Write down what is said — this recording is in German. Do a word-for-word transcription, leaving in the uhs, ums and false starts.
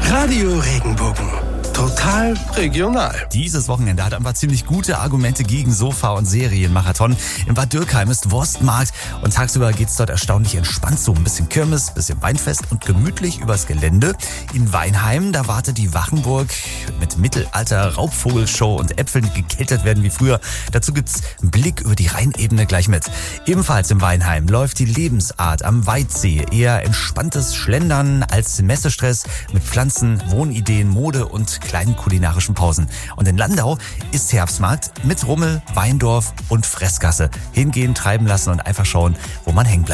Radio Regenbogen. Total regional. Dieses Wochenende hat einfach ziemlich gute Argumente gegen Sofa- und Serienmarathon. In Bad Dürkheim ist Wurstmarkt und tagsüber geht's dort erstaunlich entspannt so. Ein bisschen Kirmes, bisschen Weinfest und gemütlich übers Gelände. In Weinheim, da wartet die Wachenburg mit Mittelalter, Raubvogelshow und Äpfeln, die gekeltert werden wie früher. Dazu gibt's einen Blick über die Rheinebene gleich mit. Ebenfalls im Weinheim läuft die Lebensart am Weitsee. Eher entspanntes Schlendern als Messestress mit Pflanzen, Wohnideen, Mode und kleinen kulinarischen Pausen. Und in Landau ist Herbstmarkt mit Rummel, Weindorf und Fressgasse. Hingehen, treiben lassen und einfach schauen, wo man hängen bleibt.